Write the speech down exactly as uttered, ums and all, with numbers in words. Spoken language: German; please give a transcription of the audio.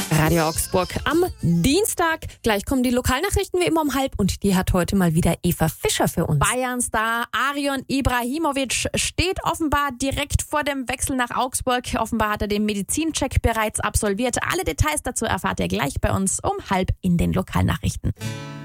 Radio Augsburg am Dienstag. Gleich kommen die Lokalnachrichten wie immer um halb und die hat heute mal wieder Eva Fischer für uns. Bayern-Star Arion Ibrahimovic steht offenbar direkt vor dem Wechsel nach Augsburg. Offenbar hat er den Medizincheck bereits absolviert. Alle Details dazu erfahrt ihr gleich bei uns um halb in den Lokalnachrichten.